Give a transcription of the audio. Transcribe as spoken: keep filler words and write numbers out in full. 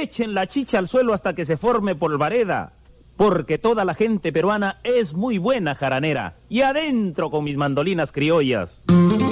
echen la chicha al suelo hasta que se forme polvareda, porque toda la gente peruana es muy buena jaranera. Y adentro con mis mandolinas criollas.